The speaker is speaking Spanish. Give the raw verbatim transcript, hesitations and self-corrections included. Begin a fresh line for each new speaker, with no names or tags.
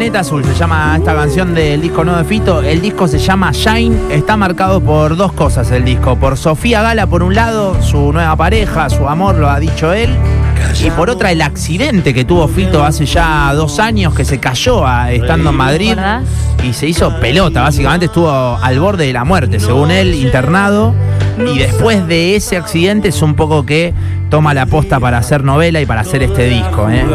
Planeta Azul se llama esta canción del disco nuevo de Fito. El disco se llama Shine. Está marcado por dos cosas el disco. Por Sofía Gala, por un lado, su nueva pareja, su amor, lo ha dicho él. Y por otra, el accidente que tuvo Fito hace ya dos años, que se cayó a, estando en Madrid y se hizo pelota. Básicamente estuvo al borde de la muerte, según él, internado. Y después de ese accidente es un poco que toma la posta para hacer novela y para hacer este disco, ¿eh?